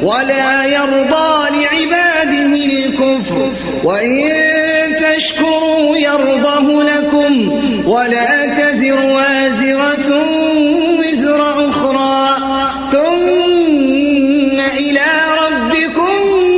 ولا يرضى لعباده الكفر وإن تشكروا يرضه لكم ولا تزر